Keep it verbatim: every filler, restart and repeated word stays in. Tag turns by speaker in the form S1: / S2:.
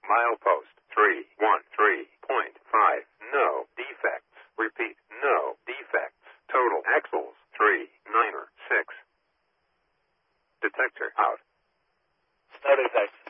S1: Milepost three one three point five. No defects. Repeat, no defects. Total axles three niner six. Detector out.
S2: Snow detector.